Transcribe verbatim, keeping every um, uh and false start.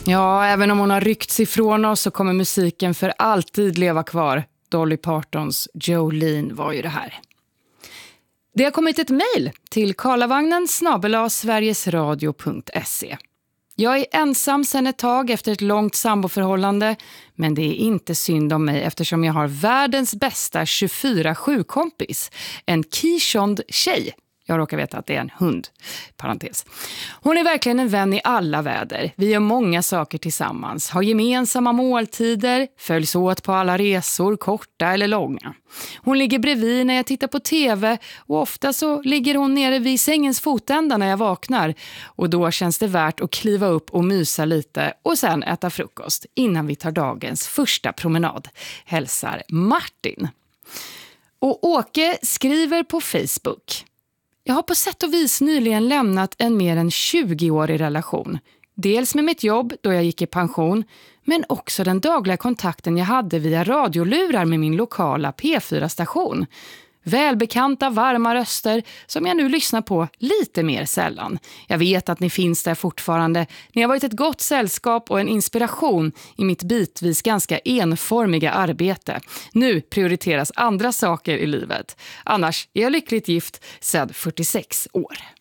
Ja, även om hon har ryckts ifrån oss så kommer musiken för alltid leva kvar. Dolly Partons Jolene var ju det här. Det har kommit ett mejl till karlavagnen snabel-a sverigesradio punkt se. Jag är ensam sedan ett tag efter ett långt samboförhållande, men det är inte synd om mig eftersom jag har världens bästa tjugofyra sju-kompis, en Keeshond tjej. Jag råkar veta att det är en hund, parentes. Hon är verkligen en vän i alla väder. Vi gör många saker tillsammans, har gemensamma måltider, följs åt på alla resor, korta eller långa. Hon ligger bredvid när jag tittar på tv och ofta så ligger hon nere vid sängens fotända när jag vaknar. Och då känns det värt att kliva upp och mysa lite och sen äta frukost innan vi tar dagens första promenad. Hälsar Martin. Och Åke skriver på Facebook: jag har på sätt och vis nyligen lämnat en mer än tjugo-årig relation. Dels med mitt jobb då jag gick i pension, men också den dagliga kontakten jag hade via radiolurar med min lokala P fyra-station. Välbekanta, varma röster som jag nu lyssnar på lite mer sällan. Jag vet att ni finns där fortfarande. Ni har varit ett gott sällskap och en inspiration i mitt bitvis ganska enformiga arbete. Nu prioriteras andra saker i livet. Annars är jag lyckligt gift sedan fyrtiosex år.